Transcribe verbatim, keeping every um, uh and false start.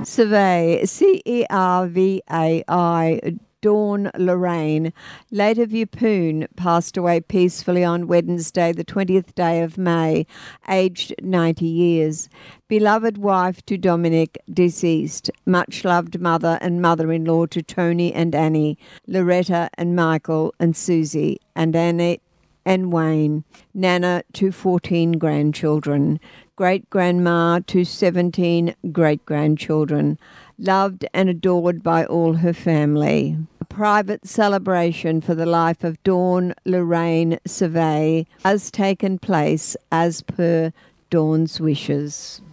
Cervai, C E R V A I, Dawn Lorraine, late of Yeppoon, passed away peacefully on Wednesday, the twentieth day of May, aged ninety years. Beloved wife to Dominic, deceased. Much loved mother and mother-in-law to Tony and Annie, Loretta and Michael and Susie, and Annette and Wayne. Nana to fourteen grandchildren. Great-grandma to seventeen great-grandchildren. Loved and adored by all her family. A private celebration for the life of Dawn Lorraine Cervai has taken place as per Dawn's wishes.